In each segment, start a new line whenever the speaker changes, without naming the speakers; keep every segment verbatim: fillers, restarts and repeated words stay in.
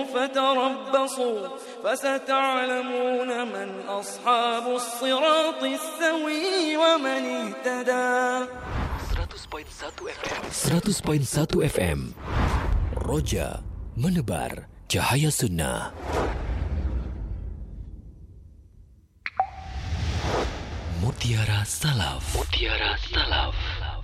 فتربصوا فستعلمون من أصحاب الصراط السوي ومن اهتدى.
seratus koma satu F M seratus koma satu F M Roja menebar cahaya sunnah. Mutiara Salaf. Mutiara Salaf.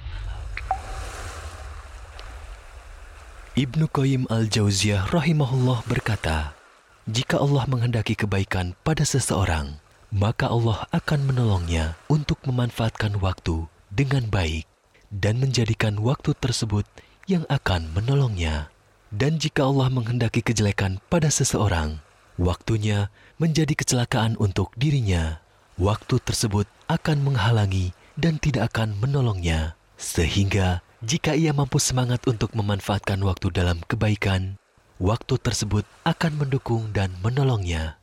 Ibnu Qayyim Al-Jauziyah rahimahullah berkata, jika Allah menghendaki kebaikan pada seseorang, maka Allah akan menolongnya untuk memanfaatkan waktu dengan baik dan menjadikan waktu tersebut yang akan menolongnya. Dan jika Allah menghendaki kejelekan pada seseorang, waktunya menjadi kecelakaan untuk dirinya. Waktu tersebut akan menghalangi dan tidak akan menolongnya. Sehingga jika ia mampu semangat untuk memanfaatkan waktu dalam kebaikan, waktu tersebut akan mendukung dan menolongnya.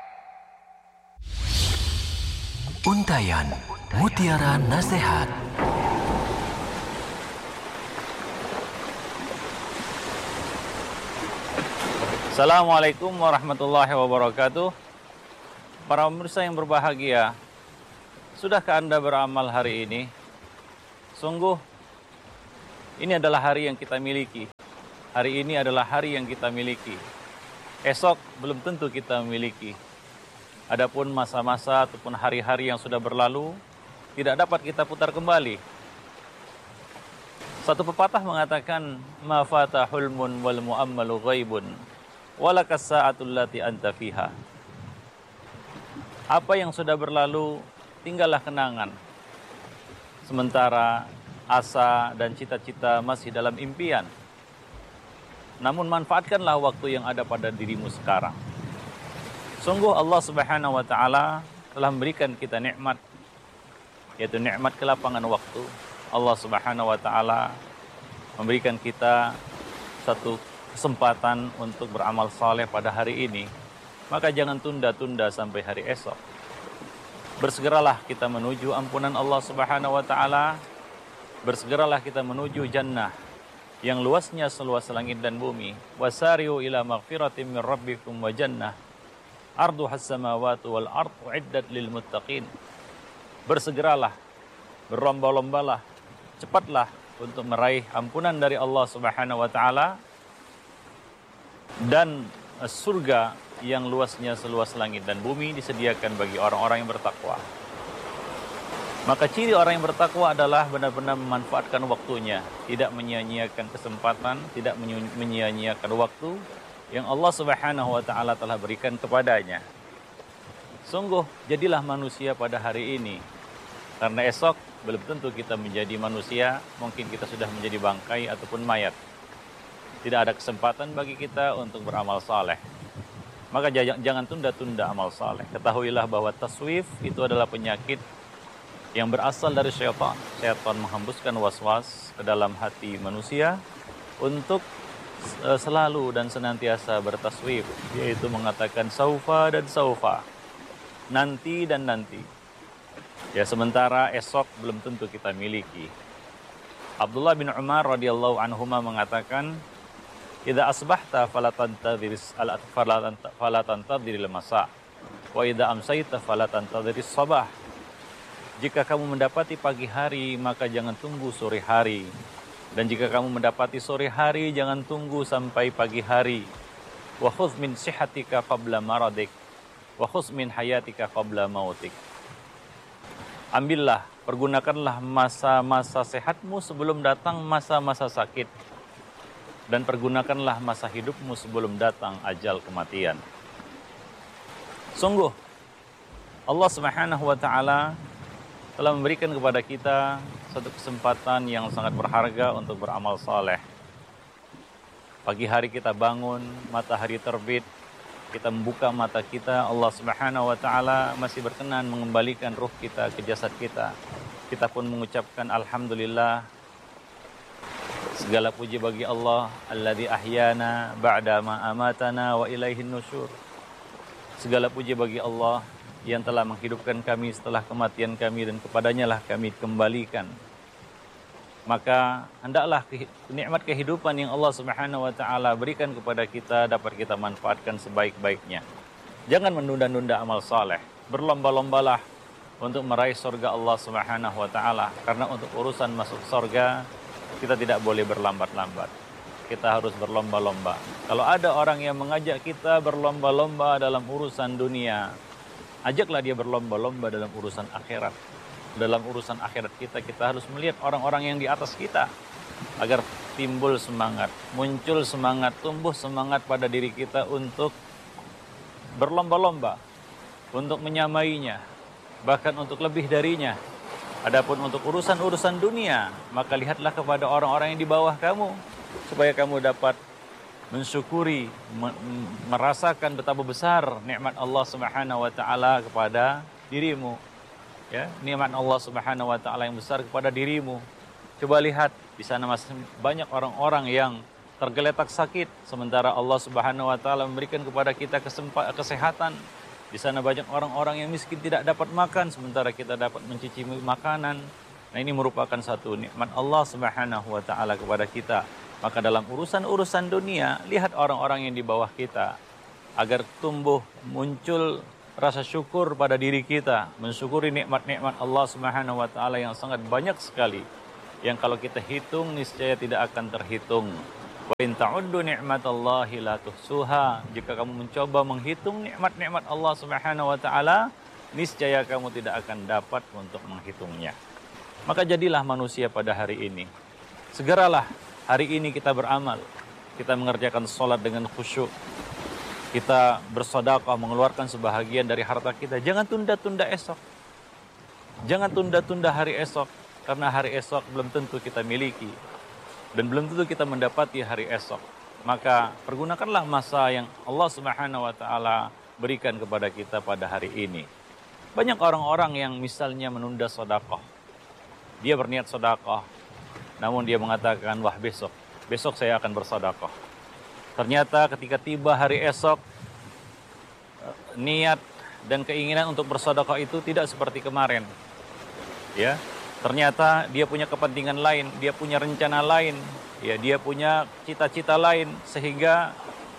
Untayan Mutiara Nasihat.
Assalamualaikum warahmatullahi wabarakatuh. Para pemirsa yang berbahagia, sudahkah Anda beramal hari ini? Sungguh, ini adalah hari yang kita miliki. Hari ini adalah hari yang kita miliki. Esok belum tentu kita miliki. Adapun masa-masa ataupun hari-hari yang sudah berlalu, tidak dapat kita putar kembali. Satu pepatah mengatakan, ma fata hulmun wal mu'ammalu ghaibun, walakas sa'atul lati anta fiha. Apa yang sudah berlalu, tinggallah kenangan. Sementara asa dan cita-cita masih dalam impian. Namun manfaatkanlah waktu yang ada pada dirimu sekarang. Sungguh Allah Subhanahu wa taala telah memberikan kita nikmat, yaitu nikmat kelapangan waktu. Allah Subhanahu wa taala memberikan kita satu kesempatan untuk beramal saleh pada hari ini. Maka jangan tunda-tunda sampai hari esok. Bersegeralah kita menuju ampunan Allah Subhanahu wa taala. Bersegeralah kita menuju jannah yang luasnya seluas langit dan bumi. Wasari'u ila maghfiratin min rabbikum wa jannah arduhas samawati wal ardu iddat lil muttaqin. Bersegeralah, berlomba-lombalah, cepatlah untuk meraih ampunan dari Allah Subhanahu wa taala dan surga yang luasnya seluas langit dan bumi disediakan bagi orang-orang yang bertakwa. Maka ciri orang yang bertakwa adalah benar-benar memanfaatkan waktunya, tidak menyia-nyiakan kesempatan, tidak menyia-nyiakan waktu yang Allah Subhanahu wa taala telah berikan kepadanya. Sungguh, jadilah manusia pada hari ini. Karena esok belum tentu kita menjadi manusia, mungkin kita sudah menjadi bangkai ataupun mayat. Tidak ada kesempatan bagi kita untuk beramal saleh. Maka jangan tunda-tunda amal saleh. Ketahuilah bahwa taswif itu adalah penyakit yang berasal dari syaitan. Syaitan menghembuskan was-was ke dalam hati manusia untuk selalu dan senantiasa bertaswif, yaitu mengatakan saufa dan saufa, nanti dan nanti. Ya, sementara esok belum tentu kita miliki. Abdullah bin Umar radhiyallahu anhuma mengatakan, idza asbahta fala tantadhiris al fala tantadhiril masa wa idza amsayta fala tantadhiris sabah. Jika kamu mendapati pagi hari, maka jangan tunggu sore hari. Dan jika kamu mendapati sore hari, jangan tunggu sampai pagi hari. Wa khudh min sihatika qabla maradik, wa khudh min hayatika qabla mautik. Ambillah, pergunakanlah masa-masa sehatmu sebelum datang masa-masa sakit. Dan pergunakanlah masa hidupmu sebelum datang ajal kematian. Sungguh, Allah Subhanahu wa taala telah memberikan kepada kita satu kesempatan yang sangat berharga untuk beramal saleh. Pagi hari kita bangun, matahari terbit, kita membuka mata kita, Allah Subhanahu wa taala masih berkenan mengembalikan ruh kita ke jasad kita. Kita pun mengucapkan alhamdulillah. Segala puji bagi Allah, alladzi ahyana ba'da ma amatana wa ilaihin nusyur. Segala puji bagi Allah yang telah menghidupkan kami setelah kematian kami dan kepadanya lah kami kembalikan. maka hendaklah nikmat kehidupan yang Allah Subhanahu wa taala berikan kepada kita dapat kita manfaatkan sebaik-baiknya. Jangan menunda-nunda amal saleh. Berlomba-lombalah untuk meraih surga Allah Subhanahu wa taala, karena untuk urusan masuk surga kita tidak boleh berlambat-lambat. Kita harus berlomba-lomba. Kalau ada orang yang mengajak kita berlomba-lomba dalam urusan dunia, ajaklah dia berlomba-lomba dalam urusan akhirat. Dalam urusan akhirat kita, kita harus melihat orang-orang yang di atas kita agar timbul semangat, muncul semangat, tumbuh semangat pada diri kita untuk berlomba-lomba, untuk menyamainya, bahkan untuk lebih darinya. Adapun untuk urusan-urusan dunia, maka lihatlah kepada orang-orang yang di bawah kamu, supaya kamu dapat mensyukuri, merasakan betapa besar nikmat Allah Subhanahu wa taala kepada dirimu. Ya, nikmat Allah Subhanahu wa taala yang besar kepada dirimu. Coba lihat, di sana masih banyak orang-orang yang tergeletak sakit, sementara Allah Subhanahu wa taala memberikan kepada kita kesehatan. Di sana banyak orang-orang yang miskin tidak dapat makan, sementara kita dapat mencicipi makanan. Nah, ini merupakan satu nikmat Allah Subhanahu wa taala kepada kita. Maka dalam urusan-urusan dunia, lihat orang-orang yang di bawah kita agar tumbuh muncul rasa syukur pada diri kita, mensyukuri nikmat-nikmat Allah Subhanahu wa taala yang sangat banyak sekali, yang kalau kita hitung niscaya tidak akan terhitung. Wa in ta'uddu ni'matallahi la tuhsuha. Jika kamu mencoba menghitung nikmat-nikmat Allah Subhanahu wa taala, niscaya kamu tidak akan dapat untuk menghitungnya. Maka jadilah manusia pada hari ini. Segeralah hari ini kita beramal. Kita mengerjakan salat dengan khusyuk. Kita bersedekah, mengeluarkan sebahagian dari harta kita. Jangan tunda-tunda esok. Jangan tunda-tunda hari esok, karena hari esok belum tentu kita miliki dan belum tentu kita mendapati hari esok. Maka pergunakanlah masa yang Allah Subhanahu wa taala berikan kepada kita pada hari ini. Banyak orang-orang yang misalnya menunda sedekah. Dia berniat sedekah, namun dia mengatakan, "Wah, besok, besok saya akan bersedekah." Ternyata ketika tiba hari esok, niat dan keinginan untuk bersedekah itu tidak seperti kemarin. Ya, ternyata dia punya kepentingan lain, dia punya rencana lain, ya, dia punya cita-cita lain, sehingga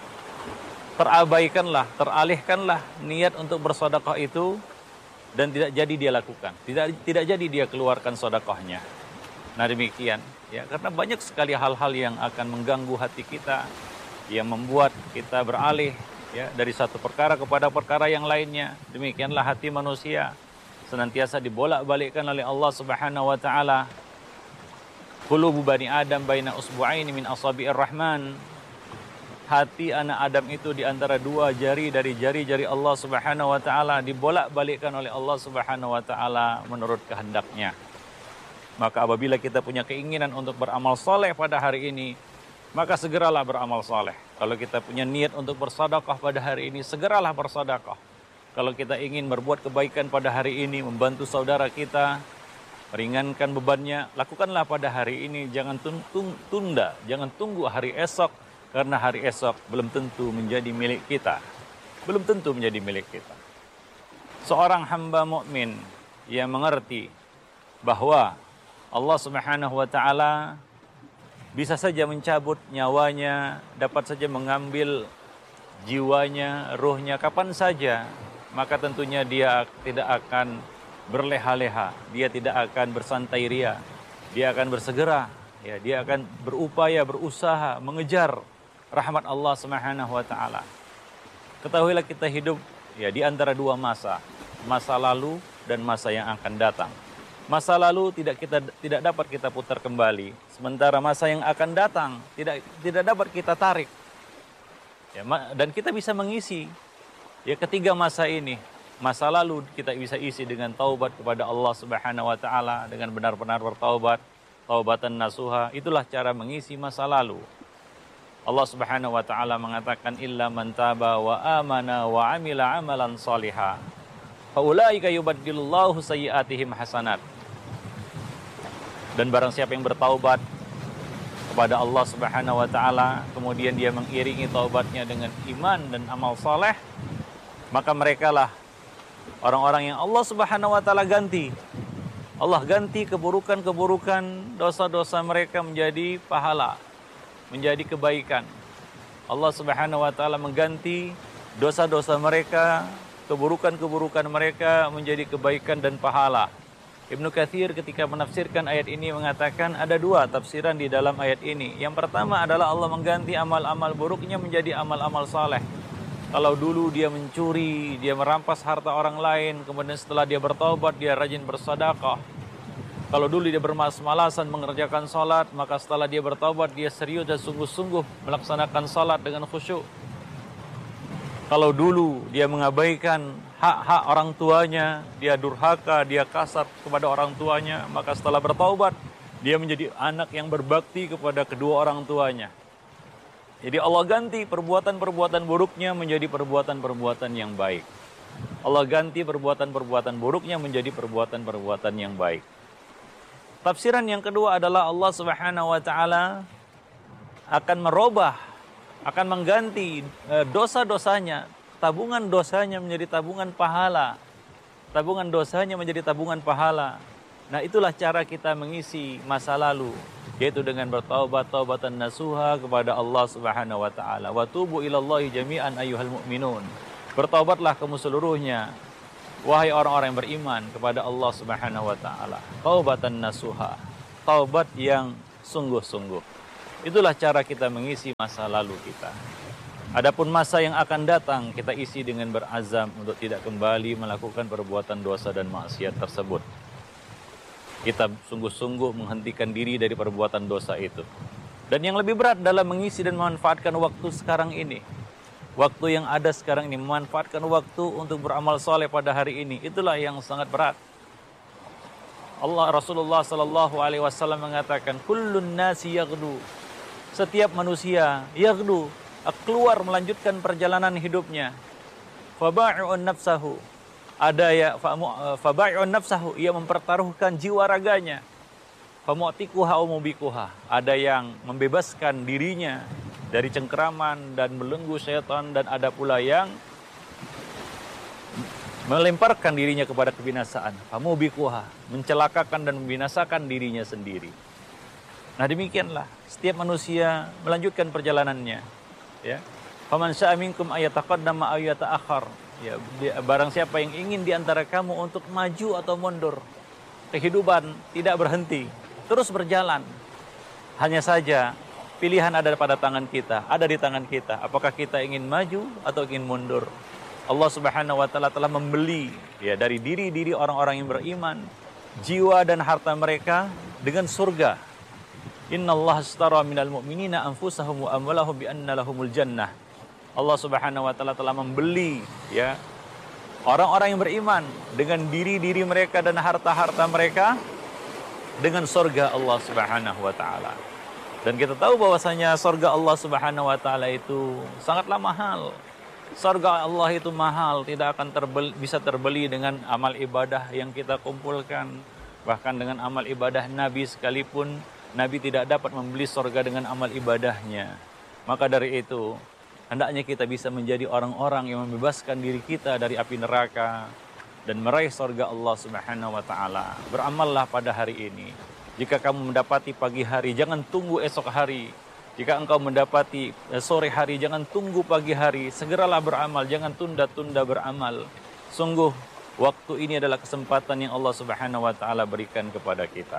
terabaikanlah, teralihkanlah niat untuk bersedekah itu dan tidak jadi dia lakukan, tidak tidak jadi dia keluarkan sedekahnya. Nah, demikian, ya, karena banyak sekali hal-hal yang akan mengganggu hati kita, yang membuat kita beralih, ya, dari satu perkara kepada perkara yang lainnya. Demikianlah hati manusia, senantiasa dibolak-balikkan oleh Allah Subhanahu wa taala. Qulubu bani Adam baina usbu'aini min asabi'ir rahman. Hati anak Adam itu di antara dua jari dari jari-jari Allah Subhanahu wa taala, dibolak-balikkan oleh Allah Subhanahu wa taala menurut kehendaknya. Maka apabila kita punya keinginan untuk beramal soleh pada hari ini, maka segeralah beramal saleh. Kalau kita punya niat untuk bersedekah pada hari ini, segeralah bersedekah. Kalau kita ingin berbuat kebaikan pada hari ini, membantu saudara kita, meringankan bebannya, lakukanlah pada hari ini. Jangan tunda, jangan tunggu hari esok, karena hari esok belum tentu menjadi milik kita. Belum tentu menjadi milik kita. Seorang hamba mukmin yang mengerti bahwa Allah Subhanahu wa taala bisa saja mencabut nyawanya, dapat saja mengambil jiwanya, ruhnya kapan saja, maka tentunya dia tidak akan berleha-leha, dia tidak akan bersantai ria, dia akan bersegera, ya, dia akan berupaya, berusaha mengejar rahmat Allah Subhanahu wa taala. Ketahuilah kita hidup, ya, di antara dua masa, masa lalu dan masa yang akan datang. Masa lalu tidak kita tidak dapat kita putar kembali, sementara masa yang akan datang tidak tidak dapat kita tarik. Ya, dan kita bisa mengisi, ya, ketiga masa ini. Masa lalu kita bisa isi dengan taubat kepada Allah Subhanahu wa taala, dengan benar-benar bertaubat, taubatan nasuha. Itulah cara mengisi masa lalu. Allah Subhanahu wa taala mengatakan, illa man taba wa amana wa amila amalan salihah fa ulaika yubaddilullahu sayyi'atihim hasanat. Dan barang siapa yang bertaubat kepada Allah Subhanahu wa taala, kemudian dia mengiringi taubatnya dengan iman dan amal saleh, maka merekalah orang-orang yang Allah Subhanahu wa taala ganti Allah ganti keburukan-keburukan dosa-dosa mereka menjadi pahala, menjadi kebaikan. Allah Subhanahu wa taala mengganti dosa-dosa mereka, keburukan-keburukan mereka menjadi kebaikan dan pahala. Ibnu Katsir ketika menafsirkan ayat ini mengatakan ada dua tafsiran di dalam ayat ini. Yang pertama adalah Allah mengganti amal-amal buruknya menjadi amal-amal saleh. Kalau dulu dia mencuri, dia merampas harta orang lain, kemudian setelah dia bertobat, dia rajin bersedekah. Kalau dulu dia bermalas-malasan mengerjakan salat, maka setelah dia bertobat, dia serius dan sungguh-sungguh melaksanakan salat dengan khusyuk. Kalau dulu dia mengabaikan hak-hak orang tuanya, dia durhaka, dia kasar kepada orang tuanya, maka setelah bertaubat, dia menjadi anak yang berbakti kepada kedua orang tuanya. Jadi Allah ganti perbuatan-perbuatan buruknya menjadi perbuatan-perbuatan yang baik. Allah ganti perbuatan-perbuatan buruknya menjadi perbuatan-perbuatan yang baik. Tafsiran yang kedua adalah Allah Subhanahu wa taala akan merubah, akan mengganti dosa-dosanya, tabungan dosanya menjadi tabungan pahala. Tabungan dosanya menjadi tabungan pahala. Nah, itulah cara kita mengisi masa lalu, yaitu dengan bertaubat taubatan nasuha kepada Allah Subhanahu wa taala. Wa tubu ilallahi jami'an ayyuhal mu'minun. Bertaubatlah kamu seluruhnya wahai orang-orang yang beriman kepada Allah Subhanahu wa taala. Taubatan nasuha. Taubat yang sungguh-sungguh. Itulah cara kita mengisi masa lalu kita. Adapun masa yang akan datang kita isi dengan berazam untuk tidak kembali melakukan perbuatan dosa dan maksiat tersebut. Kita sungguh-sungguh menghentikan diri dari perbuatan dosa itu. Dan yang lebih berat dalam mengisi dan memanfaatkan waktu sekarang ini. Waktu yang ada sekarang ini, memanfaatkan waktu untuk beramal soleh pada hari ini. Itulah yang sangat berat. Allah Rasulullah sallallahu alaihi wasallam mengatakan, kullun nasi yaghdu. Setiap manusia yaghdu, keluar melanjutkan perjalanan hidupnya. Faba'i'un nafsahu. Ada ya faba'i'un nafsahu, ia mempertaruhkan jiwa raganya. Famu'tikuha wa mubikuha. Ada yang membebaskan dirinya dari cengkeraman dan belenggu syaitan, dan ada pula yang melemparkan dirinya kepada kebinasaan. Famubikuha, mencelakakan dan membinasakan dirinya sendiri. Nah, demikianlah setiap manusia melanjutkan perjalanannya, ya. Faman syaa minkum ayataqaddama aw yata'akhkhar. Ya, barang siapa yang ingin di antara kamu untuk maju atau mundur. Kehidupan tidak berhenti, terus berjalan. Hanya saja pilihan ada pada tangan kita, ada di tangan kita. Apakah kita ingin maju atau ingin mundur? Allah Subhanahu wa taala telah membeli ya dari diri-diri orang-orang yang beriman jiwa dan harta mereka dengan surga. Innallaha ashtara minal mu'minina anfusahum wa amwalahum bi anna lahumul jannah. Allah Subhanahu wa taala telah membeli ya orang-orang yang beriman dengan diri-diri mereka dan harta-harta mereka dengan surga Allah Subhanahu wa taala. Dan kita tahu bahwasanya surga Allah Subhanahu wa taala itu sangatlah mahal. Surga Allah itu mahal, tidak akan terbeli, bisa terbeli dengan amal ibadah yang kita kumpulkan. Bahkan dengan amal ibadah Nabi sekalipun, Nabi tidak dapat membeli surga dengan amal ibadahnya. Maka dari itu, hendaknya kita bisa menjadi orang-orang yang membebaskan diri kita dari api neraka dan meraih surga Allah Subhanahu wa taala. Beramallah pada hari ini. Jika kamu mendapati pagi hari, jangan tunggu esok hari. Jika engkau mendapati sore hari, jangan tunggu pagi hari. Segeralah beramal, jangan tunda-tunda beramal. Sungguh, waktu ini adalah kesempatan yang Allah Subhanahu wa taala berikan kepada kita.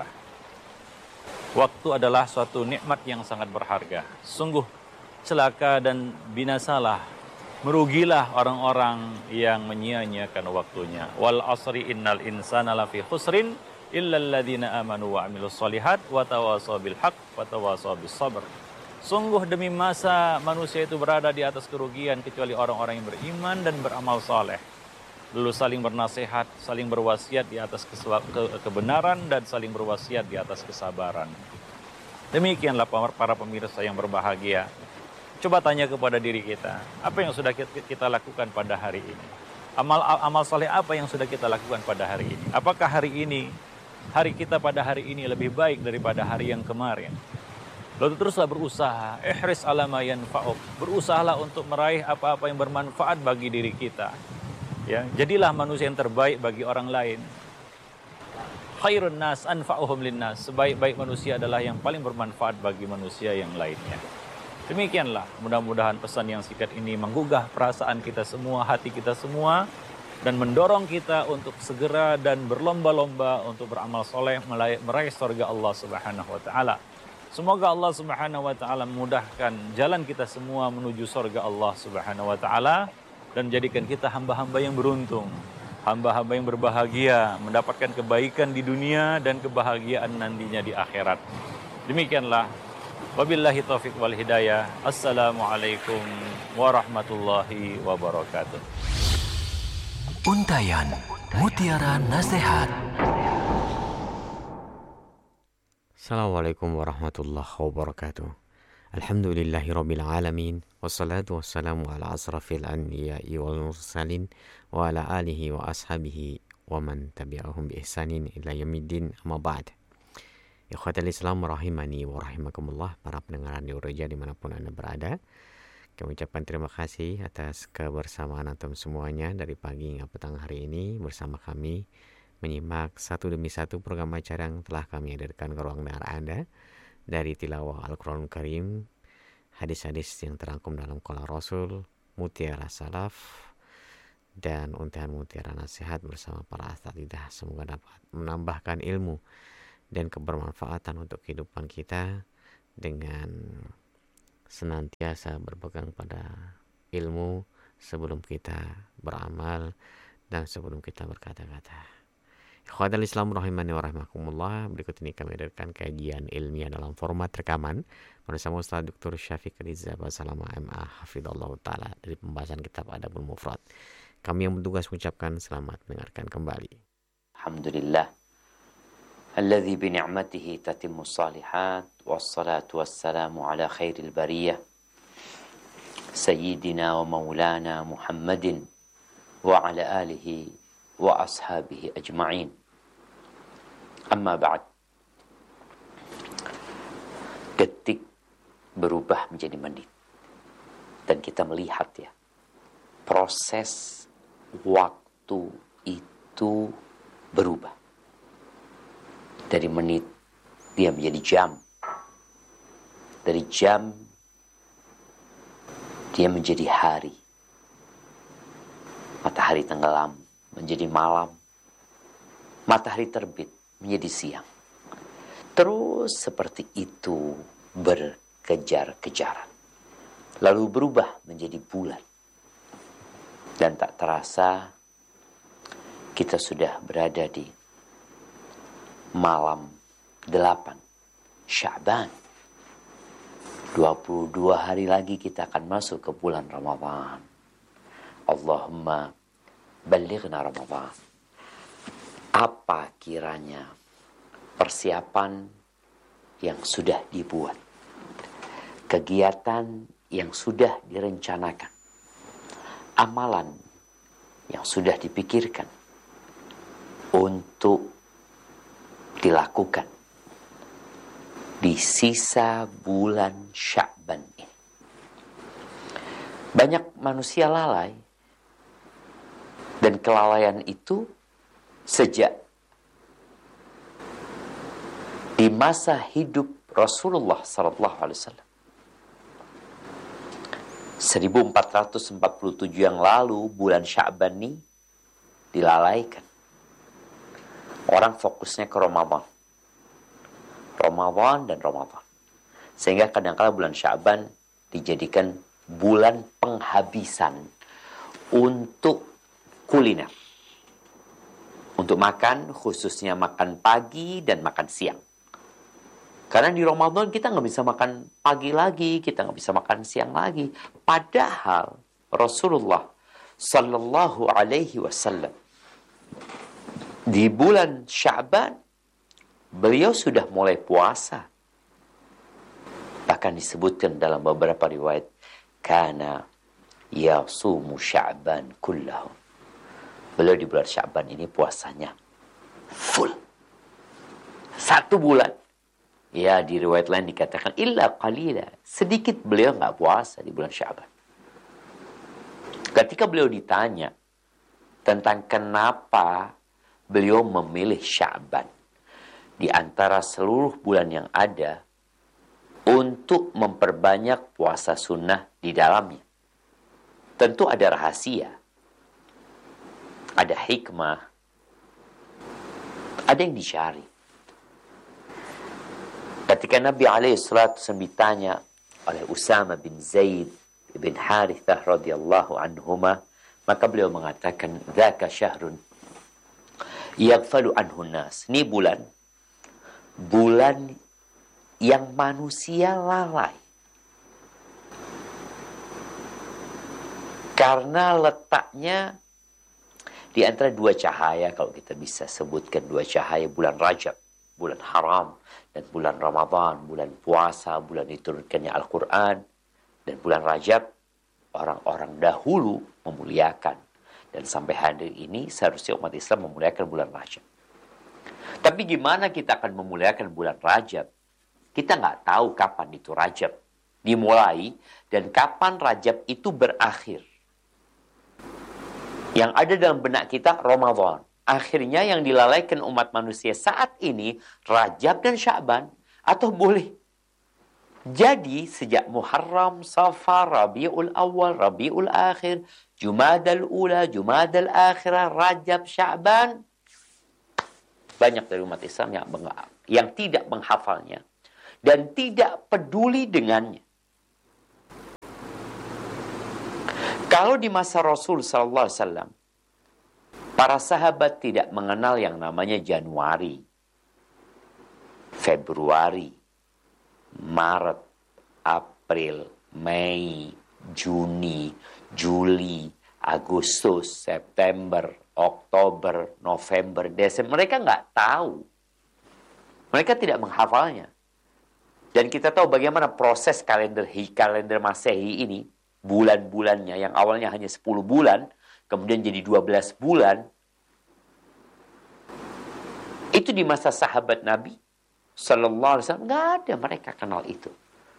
Waktu adalah suatu nikmat yang sangat berharga. Sungguh, celaka dan binasalah, merugilah orang-orang yang menyia-nyiakan waktunya. Wal asri innal insana lafi khusrin illal ladzina amanu wa amilus solihat wa tawasaw bil haqq wa tawasaw bis sabr. Sungguh demi masa manusia itu berada di atas kerugian kecuali orang-orang yang beriman dan beramal saleh. Lalu saling bernasihat, saling berwasiat di atas kebenaran dan saling berwasiat di atas kesabaran. Demikianlah para pemirsa yang berbahagia. Coba tanya kepada diri kita, apa yang sudah kita lakukan pada hari ini? Amal amal saleh apa yang sudah kita lakukan pada hari ini? Apakah hari ini, hari kita pada hari ini lebih baik daripada hari yang kemarin? Lalu teruslah berusaha, ihris ala ma yanfa'uk. Berusahalah untuk meraih apa-apa yang bermanfaat bagi diri kita. Ya, jadilah manusia yang terbaik bagi orang lain. khairun nas anfa'uhum linnas. Sebaik-baik manusia adalah yang paling bermanfaat bagi manusia yang lainnya. Demikianlah, mudah-mudahan pesan yang singkat ini menggugah perasaan kita semua, hati kita semua, dan mendorong kita untuk segera dan berlomba-lomba untuk beramal soleh meraih surga Allah Subhanahu wa taala. Semoga Allah Subhanahu wa taala memudahkan jalan kita semua menuju surga Allah Subhanahu wa taala dan jadikan kita hamba-hamba yang beruntung, hamba-hamba yang berbahagia, mendapatkan kebaikan di dunia dan kebahagiaan nantinya di akhirat. Demikianlah. Wabillahi taufiq wal hidayah. Assalamualaikum warahmatullahi wabarakatuh.
Untayan Mutiara Nasihat.
Assalamualaikum warahmatullahi wabarakatuh. Alhamdulillahi rabbil alamin. Wassalatu wassalamu ala asrafil anbiya'i wal mursalin wa ala alihi wa ashabihi wa man tabi'ahum bi ihsanin ila yaumiddin, amma ba'd. Ikhwatal Islam rahimani wa rahimakumullah, para pendengar Radio Roja dimanapun Anda berada, kami ucapkan terima kasih atas kebersamaan antum semuanya dari pagi hingga petang hari ini bersama kami menyimak satu demi satu program acara yang telah kami hadirkan ke ruang dengar Anda, dari tilawah Al-Quran Karim, hadis-hadis yang terangkum dalam Qala Rasul, Mutiara Salaf, dan untayan Mutiara Nasihat bersama para asatidzah. Semoga dapat menambahkan ilmu dan kebermanfaatan untuk kehidupan kita dengan senantiasa berpegang pada ilmu sebelum kita beramal dan sebelum kita berkata-kata. Ikhwatal Islam rahimani wa rahimakumullah, berikut ini kami hadirkan kajian ilmiah dalam format rekaman bersama Ustaz Doktor Syafiq Riza Basalama M A Hafidhullah Ta'ala dari pembahasan kitab Adabul Mufrad. Kami yang bertugas mengucapkan selamat mendengarkan kembali.
Alhamdulillah alladzi bi ni'matihi tatimmu shalihat, wassalatu wassalamu ala khairil bariyah sayyidina wa maulana Muhammadin wa ala alihi wa ashabihi ajma'in. Amma ba'd. Detik berubah menjadi menit. Dan kita melihat ya, proses waktu itu berubah. Dari menit dia menjadi jam. Dari jam dia menjadi hari. Matahari tenggelam menjadi malam, matahari terbit menjadi siang. Terus seperti itu berkejar-kejaran. Lalu berubah menjadi bulan. Dan tak terasa kita sudah berada di malam delapan Sya'ban. dua puluh dua hari lagi kita akan masuk ke bulan Ramadan. Allahumma balighna Ramadan. Apa kiranya persiapan yang sudah dibuat, kegiatan yang sudah direncanakan, amalan yang sudah dipikirkan untuk dilakukan di sisa bulan Sya'ban ini. Banyak manusia lalai. Dan kelalaian itu sejak di masa hidup Rasulullah sallallahu alaihi wasallam. seribu empat ratus empat puluh tujuh yang lalu bulan Sya'ban ini dilalaikan. Orang fokusnya ke Ramadan. Ramadan dan Ramadan. Sehingga kadang-kadang bulan Sya'ban dijadikan bulan penghabisan untuk kuliner. Untuk makan, khususnya makan pagi dan makan siang. Karena di Ramadan kita nggak bisa makan pagi lagi, kita nggak bisa makan siang lagi. Padahal Rasulullah Sallallahu Alaihi Wasallam di bulan Sya'ban beliau sudah mulai puasa. Bahkan disebutkan dalam beberapa riwayat, kana yasumu Sya'ban kullahu. Beliau di bulan Sya'ban ini puasanya full. Satu bulan. Ya, di riwayat lain dikatakan illa qalila. Sedikit beliau nggak puasa di bulan Sya'ban. Ketika beliau ditanya tentang kenapa beliau memilih Sya'ban, di antara seluruh bulan yang ada untuk memperbanyak puasa sunnah di dalamnya. Tentu ada rahasia, ada hikmah, ada yang dicari. Ketika Nabi alaihi salatu wasallam ditanya oleh Usama bin Zaid bin Harithah radhiyallahu anhuma, maka beliau mengatakan, "Dzaka syahrun yaghfalu anhu nas." Ini bulan bulan yang manusia lalai. Karena letaknya di antara dua cahaya, kalau kita bisa sebutkan dua cahaya, bulan Rajab, bulan haram, dan bulan Ramadan, bulan puasa, bulan diturunkannya Al-Quran, dan bulan Rajab, orang-orang dahulu memuliakan. Dan sampai hari ini seharusnya umat Islam memuliakan bulan Rajab. Tapi gimana kita akan memuliakan bulan Rajab? Kita nggak tahu kapan itu Rajab dimulai dan kapan Rajab itu berakhir. Yang ada dalam benak kita Ramadan. Akhirnya yang dilalaikan umat manusia saat ini Rajab dan Sya'ban, atau boleh jadi sejak Muharram, Safar, Rabiul Awal, Rabiul Akhir, Jumadal Ula, Jumadal Akhirah, Rajab, Sya'ban, banyak dari umat Islam yang, yang tidak menghafalnya dan tidak peduli dengannya. Kalau di masa Rasul sallallahu alaihi wasallam, para sahabat tidak mengenal yang namanya Januari, Februari, Maret, April, Mei, Juni, Juli, Agustus, September, Oktober, November, Desember. Mereka nggak tahu. Mereka tidak menghafalnya. Dan kita tahu bagaimana proses kalender kalender Masehi ini, bulan-bulannya yang awalnya hanya sepuluh bulan, kemudian jadi dua belas bulan. Itu di masa sahabat Nabi sallallahu alaihi wasallam nggak ada mereka kenal itu.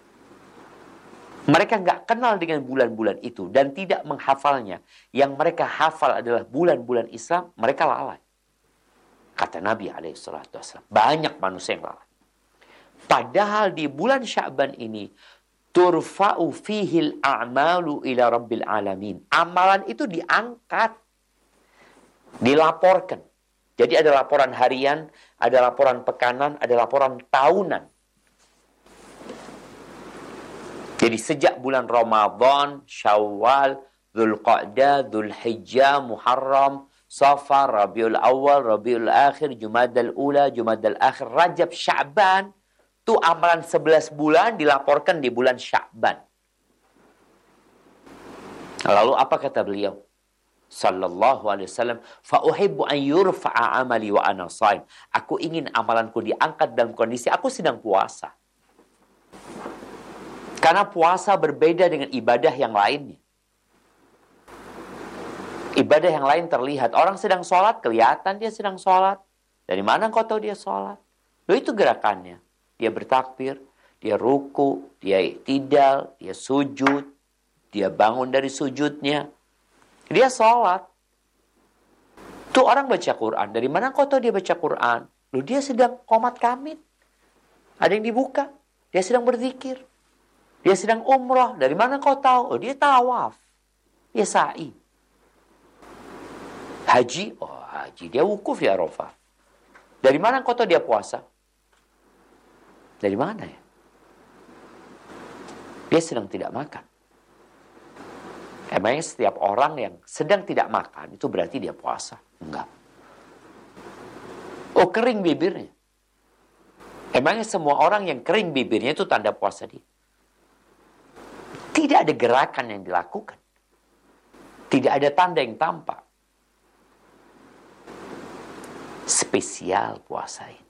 Mereka nggak kenal dengan bulan-bulan itu dan tidak menghafalnya. Yang mereka hafal adalah bulan-bulan Islam, mereka lalai. Kata Nabi alaihi salatu wasallam, banyak manusia yang lalai. Padahal di bulan Sya'ban ini turfa'u fihil a'malu ila rabbil alamin. Amalan itu diangkat, dilaporkan. Jadi ada laporan harian, ada laporan pekanan, ada laporan tahunan. Jadi sejak bulan Ramadan, Syawal, Dzulqa'dah, Dzulhijjah, Muharram, Safar, Rabiul Awal, Rabiul Akhir, Jumadal Ula, Jumadal Akhir, Rajab, Sya'ban, itu amalan sebelas bulan dilaporkan di bulan Sya'ban. Lalu apa kata beliau? Sallallahu alaihi wasallam, fa uhibbu an yurfa'a amali wa ana shaim. Aku ingin amalanku diangkat dalam kondisi aku sedang puasa. Karena puasa berbeda dengan ibadah yang lainnya. Ibadah yang lain terlihat. Orang sedang sholat, kelihatan dia sedang sholat. Dari mana kau tahu dia sholat? Loh, itu gerakannya. Dia bertakbir, dia ruku, dia i'tidal, dia sujud, dia bangun dari sujudnya. Dia sholat. Tuh orang baca Quran. Dari mana kau tahu dia baca Quran? Loh, dia sedang qomat kamit. Ada yang dibuka. Dia sedang berzikir. Dia sedang umrah. Dari mana kau tahu? Oh, dia tawaf. Dia sa'i. Haji. Oh, haji. Dia wukuf ya Arafah. Dari mana kau tahu dia puasa? Dari mana ya? Dia sedang tidak makan. Emangnya setiap orang yang sedang tidak makan, itu berarti dia puasa? Enggak. Oh, kering bibirnya. Emangnya semua orang yang kering bibirnya itu tanda puasa dia? Tidak ada gerakan yang dilakukan. Tidak ada tanda yang tampak. Spesial puasa ini.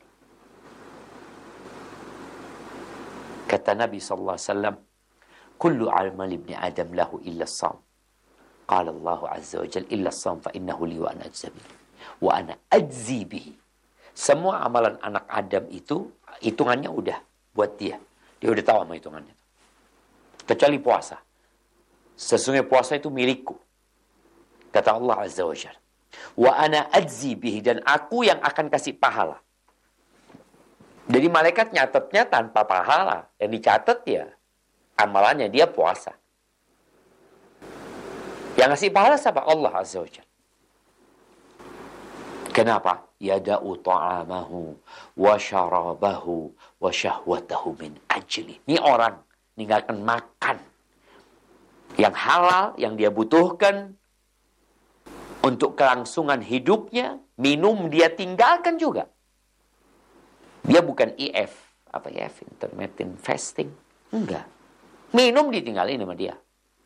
Kata Nabi sallallahu alaihi wasallam, "Kullu amal ibni Adam lahu illa as-shaum." Qala Allah azza wa jalla, "Illa as-shaum fa innahu li wa ana ajzi bihi wa ana ajzi bihi." Semua amalan anak Adam itu hitungannya udah buat dia. Dia udah tahu sama hitungannya. Kecuali puasa. Sesungguhnya puasa itu milikku. Kata Allah azza wa jalla. Wa ana ajzi bihi, dan aku yang akan kasih pahala. Jadi malaikat nyatetnya tanpa pahala. Yang dicatat ya amalannya dia puasa. Yang ngasih pahala siapa? Allah Azza wa Jalla. Kenapa? Yada'u ta'amahu wa syarabahu wa syahwatahu min ajli. Ini orang meninggalkan makan yang halal, yang dia butuhkan untuk kelangsungan hidupnya. Minum dia tinggalkan juga. Dia bukan I F. Apa I F? Intermittent fasting. Enggak. Minum ditinggalin sama dia.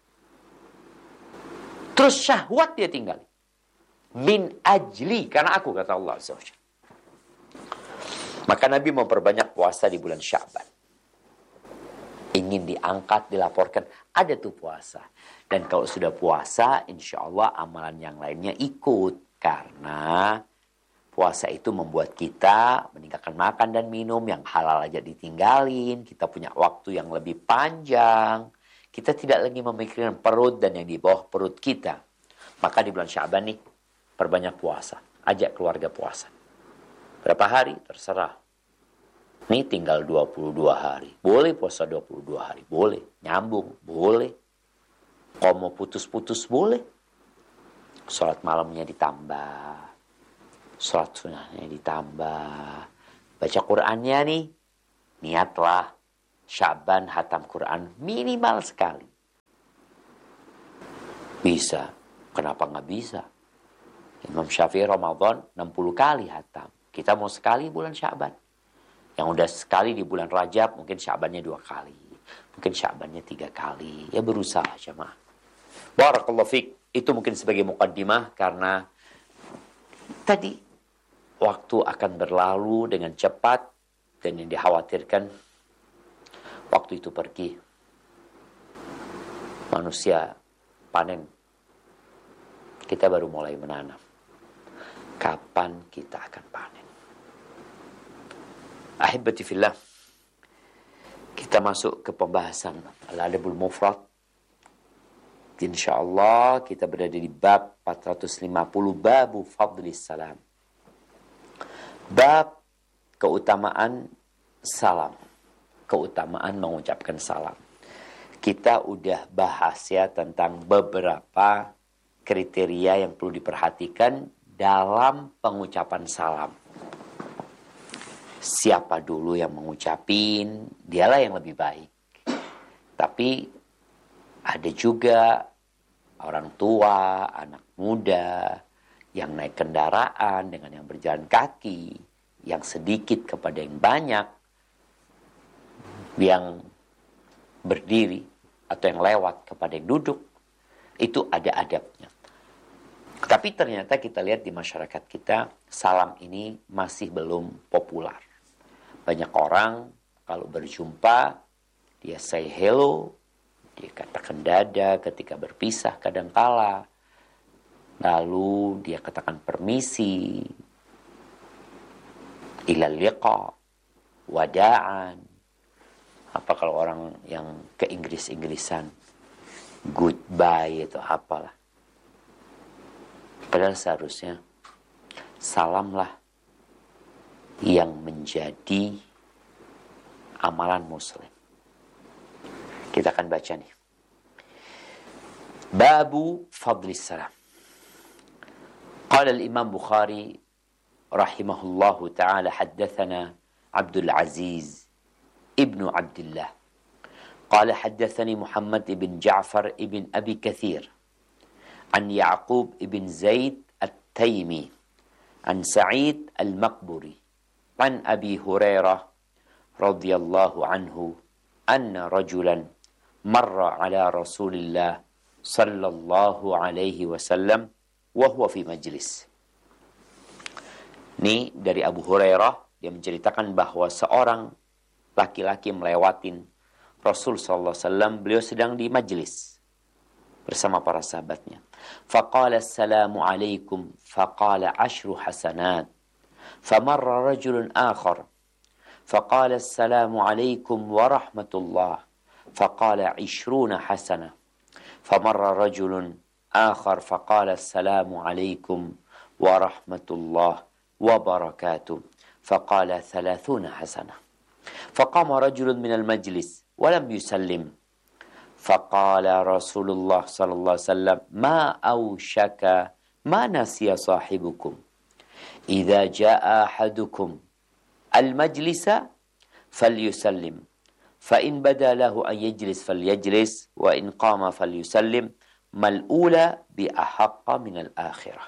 Terus syahwat dia tinggalin. Min ajli, karena aku, kata Allah Azza wa Jalla. Maka Nabi memperbanyak puasa di bulan Sya'ban. Ingin diangkat, dilaporkan, ada tuh puasa. Dan kalau sudah puasa, insya Allah amalan yang lainnya ikut. Karena puasa itu membuat kita meninggalkan makan dan minum, yang halal aja ditinggalin. Kita punya waktu yang lebih panjang. Kita tidak lagi memikirkan perut dan yang di bawah perut kita. Maka di bulan Sya'ban nih, perbanyak puasa. Ajak keluarga puasa. Berapa hari? Terserah. Ini tinggal dua puluh dua hari. Boleh puasa dua puluh dua hari? Boleh. Nyambung? Boleh. Kalau mau putus-putus? Boleh. Sholat malamnya ditambah. Sholat sunnahnya ditambah. Baca Qur'annya nih. Niatlah. Sya'ban hatam Quran minimal sekali. Bisa. Kenapa nggak bisa? Imam Syafi'i Ramadan enam puluh kali hatam. Kita mau sekali bulan Sya'ban. Yang udah sekali di bulan Rajab, mungkin Sya'bannya dua kali. Mungkin Sya'bannya tiga kali. Ya berusaha jemaah. Barakallahu fiik. Itu mungkin sebagai muqaddimah karena tadi waktu akan berlalu dengan cepat dan yang dikhawatirkan waktu itu pergi. Manusia panen. Kita baru mulai menanam. Kapan kita akan panen? Ahibati fillah. Kita masuk ke pembahasan Al-Adabul Mufrad. InsyaAllah kita berada di bab empat ratus lima puluh, Babu Fadlis Salam. Bab keutamaan salam. Keutamaan mengucapkan salam. Kita udah bahas ya tentang beberapa kriteria yang perlu diperhatikan dalam pengucapan salam. Siapa dulu yang mengucapin, dialah yang lebih baik. Tapi ada juga orang tua, anak muda, yang naik kendaraan dengan yang berjalan kaki, yang sedikit kepada yang banyak, yang berdiri atau yang lewat kepada yang duduk. Itu ada adabnya. Tapi ternyata kita lihat di masyarakat kita, salam ini masih belum populer. Banyak orang kalau berjumpa, dia say hello, dia katakan dada ketika berpisah kadangkala. Lalu dia katakan permisi, ilal liqa, wada'an. Apa kalau orang yang ke Inggris-Inggrisan, goodbye itu apalah. Padahal seharusnya salamlah yang menjadi amalan muslim. Kita akan baca nih. Babu Fadlis Salam. Qala al-Imam Bukhari rahimahullahu ta'ala haddathana Abdul Aziz ibn Abdullah. Qala haddathani Muhammad ibn Ja'far ibn Abi Kathir. An Ya'qub ibn Zaid at-Taymi. An Sa'id al-Maqburi. An Abi Hurairah radhiyallahu anhu. Anna rajulan marra ala Rasulillah sallallahu alaihi wasallam wa huwa fi majlis. Ini dari Abu Hurairah, dia menceritakan bahwa seorang laki-laki melewatin Rasul sallallahu alaihi wasallam, beliau sedang di majlis bersama para sahabatnya. Faqala assalamu alaikum, faqala ashru hasanat. Famarra rajulun akhar, faqala assalamu alaikum wa rahmatullah, faqala ishruna hasanah. Famarra rajulun akhar, faqala assalamu alaikum wa rahmatullah wa barakatuh, faqala thalathuna hasanah. Faqama rajulun minal majlis walam yusallim. Faqala Rasulullah sallallahu alaihi wasallam, ma awshaka ma nasiya sahibukum. Idza jaa ahadukum al-majlisa falyusallim. Fa in bada lahu an yajlis falyajlis wa in qama falyusallim. Mal'ula bi ahaqqa minal akhirah.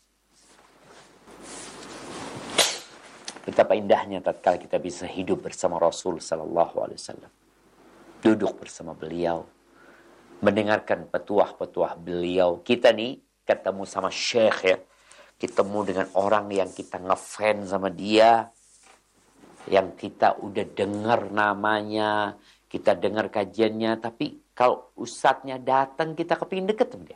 Betapa indahnya tatkala kita bisa hidup bersama Rasul sallallahu alaihi wasallam. Duduk bersama beliau, mendengarkan petuah-petuah beliau. Kita nih ketemu sama syekh ya. Ketemu dengan orang yang kita ngefans sama dia. Yang kita udah dengar namanya, kita dengar kajiannya, tapi kalau ustadznya datang, kita kepingin deket sama dia.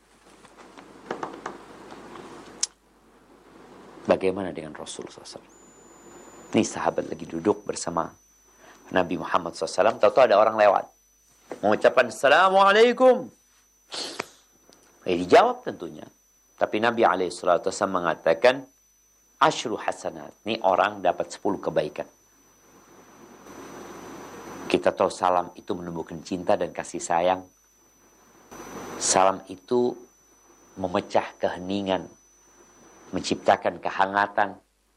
Bagaimana dengan Rasul sallallahu alaihi wasallam? Ini sahabat lagi duduk bersama Nabi Muhammad sallallahu alaihi wasallam. Tahu-tahu ada orang lewat, mengucapkan Assalamualaikum. Eh, dijawab tentunya. Tapi Nabi alaihi wasallam mengatakan, Ashru hasanat. Ini orang dapat sepuluh kebaikan. Kita tahu salam itu menumbuhkan cinta dan kasih sayang. Salam itu memecah keheningan, menciptakan kehangatan.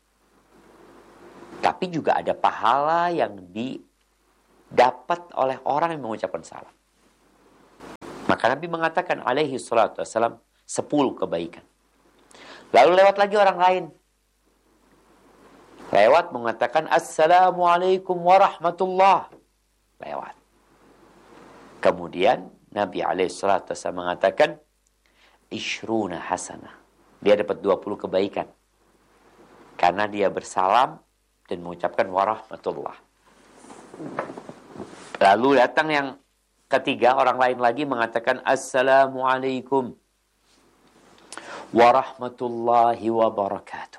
Tapi juga ada pahala yang didapat oleh orang yang mengucapkan salam. Maka Nabi mengatakan alaihi salatu wassalam sepuluh kebaikan. Lalu lewat lagi orang lain. Lewat mengatakan Assalamualaikum warahmatullah. Lewat. Kemudian Nabi alaihi salatu wasallam mengatakan Ishruna hasanah. Dia dapat dua puluh kebaikan. Karena dia bersalam dan mengucapkan warahmatullah. Lalu datang yang ketiga, orang lain lagi mengatakan Assalamualaikum warahmatullahi wabarakatuh.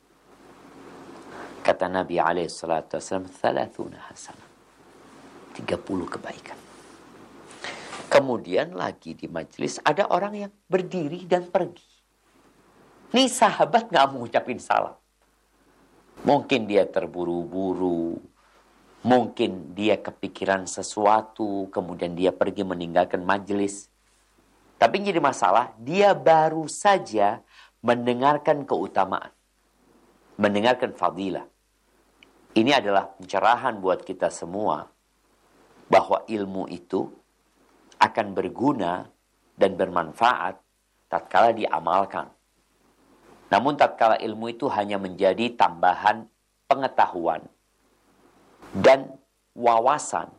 Kata Nabi alaihi salatu wasallam thalathuna hasanah. tiga puluh kebaikan. Kemudian lagi di majelis ada orang yang berdiri dan pergi. Nih sahabat gak mau ngucapin salam. Mungkin dia terburu-buru. Mungkin dia kepikiran sesuatu. Kemudian dia pergi meninggalkan majelis. Tapi yang jadi masalah, dia baru saja mendengarkan keutamaan. Mendengarkan fadilah. Ini adalah pencerahan buat kita semua. Bahwa ilmu itu akan berguna dan bermanfaat tatkala diamalkan. Namun tatkala ilmu itu hanya menjadi tambahan pengetahuan dan wawasan,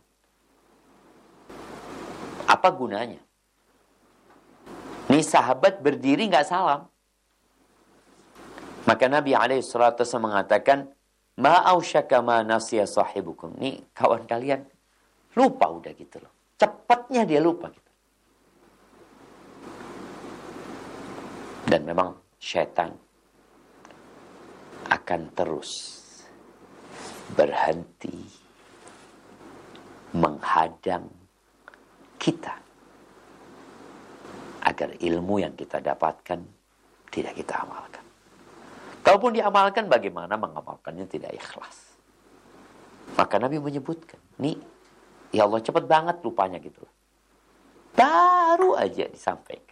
apa gunanya? Nih sahabat berdiri nggak salam. Maka Nabi alaihi salatu wasallam mengatakan, Ma ausyaka ma nasiya sahibukum. Nih kawan kalian lupa udah gitu loh. Cepatnya dia lupa gitu. Dan memang syaitan akan terus berhenti menghadang kita agar ilmu yang kita dapatkan tidak kita amalkan. Kalaupun diamalkan, bagaimana mengamalkannya tidak ikhlas. Maka Nabi menyebutkan, nih ya Allah cepat banget lupanya gitu. Baru aja disampaikan.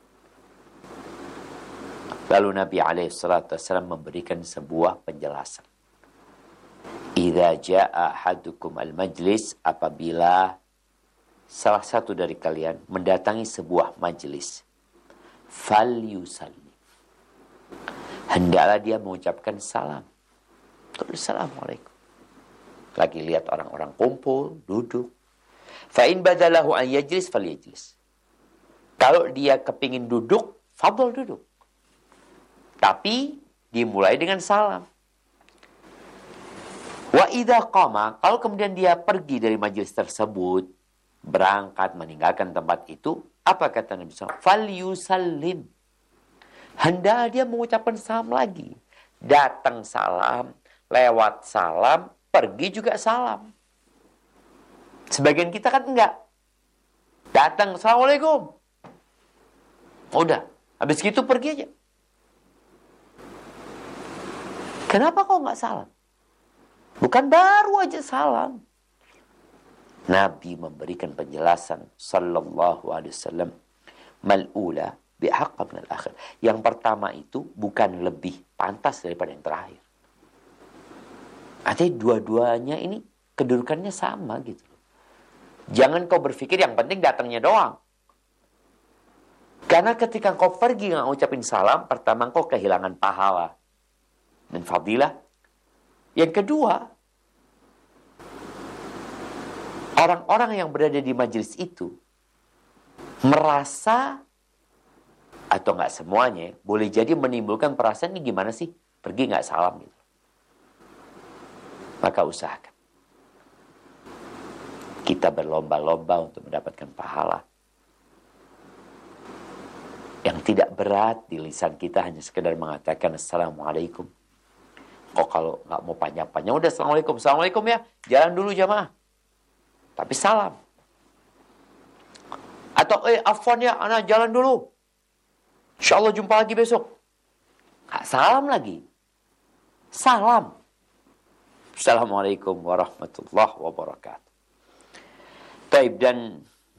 Lalu Nabi alaihi salatu wasallam memberikan sebuah penjelasan. Idza jaa ahadukum al-majlis, apabila salah satu dari kalian mendatangi sebuah majlis, falyusallim. Hendaklah dia mengucapkan salam. Assalamualaikum. Lagi lihat orang-orang kumpul, duduk. Fa in badalahu an yajlis falyajlis. Kalau dia kepingin duduk, fadhol duduk. Tapi dimulai dengan salam. Wa idza qama, kalau kemudian dia pergi dari majelis tersebut, berangkat meninggalkan tempat itu, apa kata Nabi sallallahu alaihi wasallam? Falyusallim. Hendak dia mengucapkan salam lagi. Datang salam, lewat salam, pergi juga salam. Sebagian kita kan enggak. Datang, Assalamualaikum. Udah, habis gitu pergi aja. Kenapa kau nggak salam? Bukan baru aja salam. Nabi memberikan penjelasan sallallahu alaihi wasallam, mal'ula bihaqqa min al-akhir. Yang pertama itu bukan lebih pantas daripada yang terakhir. Artinya dua-duanya ini kedudukannya sama gitu. Jangan kau berpikir yang penting datangnya doang. Karena ketika kau pergi nggak ngucapin salam, pertama kau kehilangan pahala dan fadilah. Yang kedua, orang-orang yang berada di majelis itu merasa, atau nggak semuanya, boleh jadi menimbulkan perasaan ini gimana sih pergi nggak salam gitu. Maka usahakan kita berlomba-lomba untuk mendapatkan pahala yang tidak berat di lisan kita, hanya sekedar mengatakan assalamualaikum. Kok kalau nggak mau panjang-panjang, udah assalamualaikum, assalamualaikum ya, jalan dulu jamaah. Tapi salam. Atau eh afwan ya, anak jalan dulu. Insya Allah jumpa lagi besok. Nggak salam lagi. Salam. Assalamualaikum warahmatullahi wabarakatuh. Taib, dan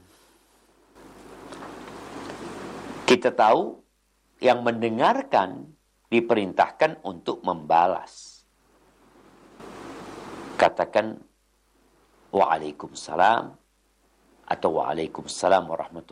kita tahu yang mendengarkan diperintahkan untuk membalas. Katakan waalaikumsalam atau waalaikumsalam warahmatullahi